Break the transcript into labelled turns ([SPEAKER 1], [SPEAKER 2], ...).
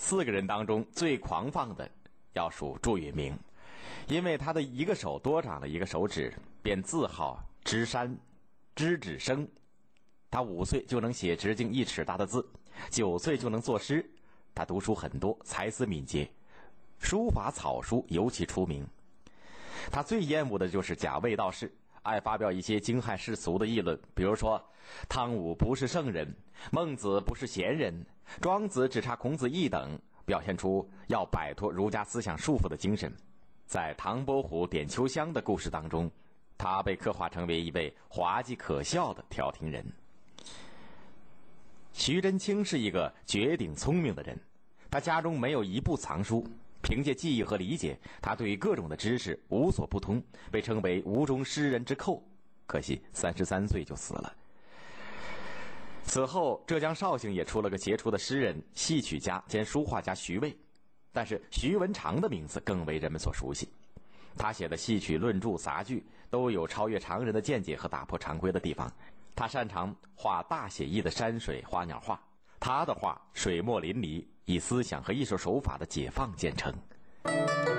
[SPEAKER 1] 4个人当中最狂放的要数祝允明，因为他的一个手多长了一个手指，便自号知山知止生。他5岁就能写直径1尺大的字，9岁就能作诗。他读书很多，才思敏捷，书法草书尤其出名。他最厌恶的就是假卫道士，爱发表一些惊骇世俗的议论，比如说汤武不是圣人，孟子不是贤人，庄子只差孔子一等，表现出要摆脱儒家思想束缚的精神。在唐伯虎点秋香的故事当中，他被刻画成为一位滑稽可笑的调停人。徐祯卿是一个绝顶聪明的人，他家中没有一部藏书，凭借记忆和理解，他对各种的知识无所不通，被称为吴中诗人之寇。可惜33岁就死了。此后浙江绍兴也出了个杰出的诗人、戏曲家兼书画家徐渭，但是徐文长的名字更为人们所熟悉。他写的戏曲、论著、杂剧都有超越常人的见解和打破常规的地方。他擅长画大写意的山水花鸟画，他的画水墨淋漓，以思想和艺术手法的解放见称。